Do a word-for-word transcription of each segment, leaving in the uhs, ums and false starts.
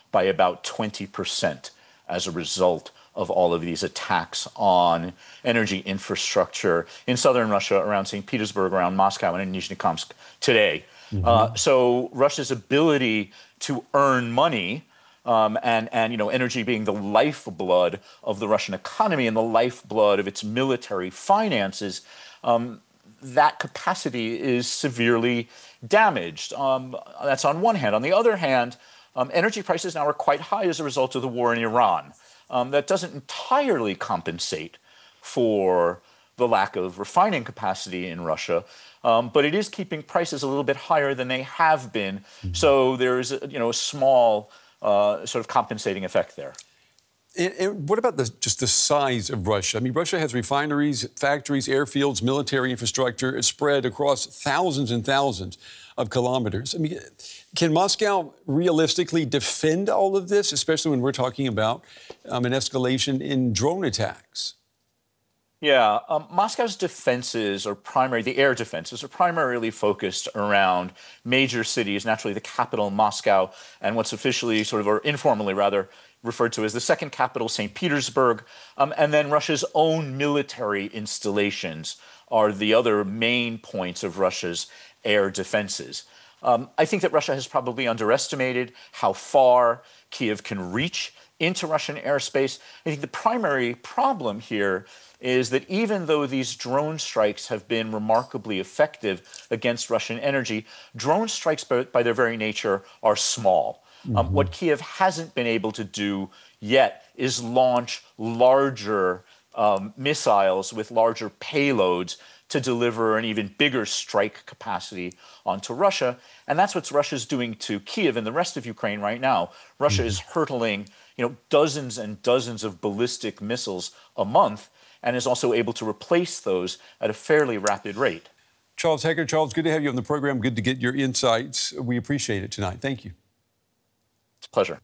by about twenty percent as a result of all of these attacks on energy infrastructure in southern Russia, around Saint Petersburg, around Moscow, and in Nizhnekamsk today. Mm-hmm. Uh, so Russia's ability to earn money, um, and, and you know, energy being the lifeblood of the Russian economy and the lifeblood of its military finances, um, that capacity is severely damaged. Um, that's on one hand. On the other hand, um, energy prices now are quite high as a result of the war in Iran. Um, that doesn't entirely compensate for the lack of refining capacity in Russia, um, but it is keeping prices a little bit higher than they have been. Mm-hmm. So there is, a, you know, a small uh, sort of compensating effect there. And, and what about the, just the size of Russia? I mean, Russia has refineries, factories, airfields, military infrastructure spread across thousands and thousands of kilometers. I mean, can Moscow realistically defend all of this, especially when we're talking about um, an escalation in drone attacks? Yeah, um, Moscow's defenses are primary, the air defenses are primarily focused around major cities, naturally the capital, Moscow, and what's officially sort of, or informally rather, referred to as the second capital, Saint Petersburg, um, and then Russia's own military installations are the other main points of Russia's air defenses. Um, I think that Russia has probably underestimated how far Kiev can reach into Russian airspace. I think the primary problem here is that even though these drone strikes have been remarkably effective against Russian energy, drone strikes by, by their very nature are small. Mm-hmm. Um, what Kiev hasn't been able to do yet is launch larger um, missiles with larger payloads to deliver an even bigger strike capacity onto Russia. And that's what Russia's doing to Kiev and the rest of Ukraine right now. Russia mm-hmm. is hurtling, you know, dozens and dozens of ballistic missiles a month, and is also able to replace those at a fairly rapid rate. Charles Hecker. Charles, good to have you on the program. Good to get your insights. We appreciate it tonight. Thank you. It's a pleasure.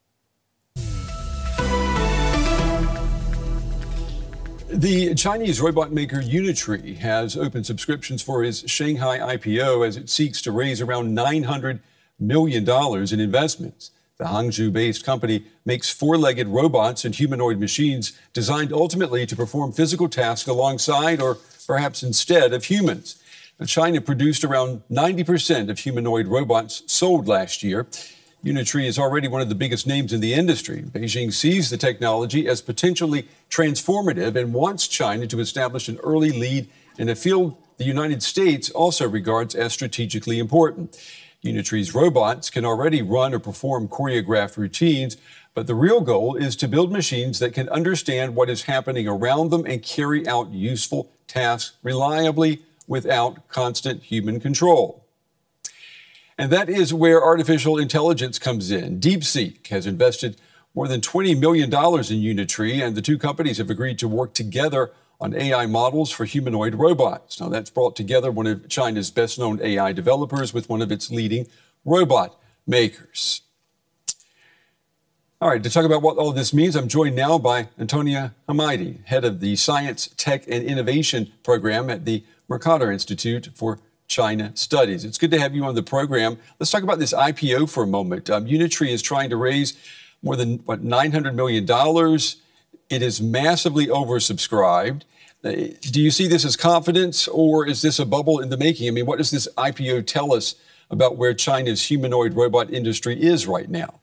The Chinese robot maker Unitree has opened subscriptions for its Shanghai I P O as it seeks to raise around nine hundred million dollars in investments. The Hangzhou-based company makes four-legged robots and humanoid machines designed ultimately to perform physical tasks alongside or perhaps instead of humans. Now, China produced around ninety percent of humanoid robots sold last year. Unitree is already one of the biggest names in the industry. Beijing sees the technology as potentially transformative and wants China to establish an early lead in a field the United States also regards as strategically important. Unitree's robots can already run or perform choreographed routines, but the real goal is to build machines that can understand what is happening around them and carry out useful tasks reliably without constant human control. And that is where artificial intelligence comes in. DeepSeek has invested more than twenty million dollars in Unitree, and the two companies have agreed to work together on A I models for humanoid robots. Now, that's brought together one of China's best-known A I developers with one of its leading robot makers. All right, to talk about what all this means, I'm joined now by Antonia Hamidi, head of the Science, Tech, and Innovation program at the Mercator Institute for China Studies. It's good to have you on the program. Let's talk about this I P O for a moment. Um, Unitree is trying to raise more than, what, nine hundred million dollars. It is massively oversubscribed. Uh, do you see this as confidence, or is this a bubble in the making? I mean, what does this I P O tell us about where China's humanoid robot industry is right now?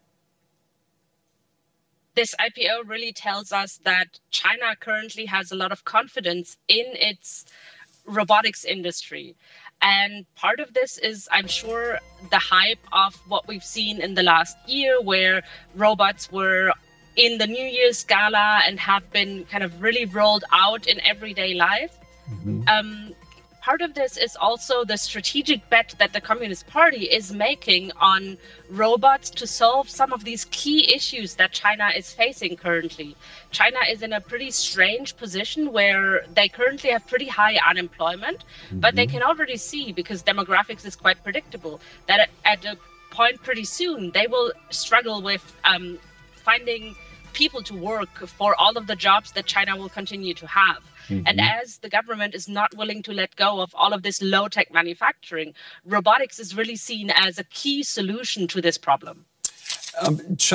This I P O really tells us that China currently has a lot of confidence in its robotics industry. And part of this is, I'm sure, the hype of what we've seen in the last year, where robots were in the New Year's gala and have been kind of really rolled out in everyday life. Mm-hmm. Um, part of this is also the strategic bet that the Communist Party is making on robots to solve some of these key issues that China is facing currently. China is in a pretty strange position where they currently have pretty high unemployment, mm-hmm. but they can already see, because demographics is quite predictable, that at a point pretty soon they will struggle with um, finding people to work for all of the jobs that China will continue to have. Mm-hmm. And as the government is not willing to let go of all of this low-tech manufacturing, robotics is really seen as a key solution to this problem. Um,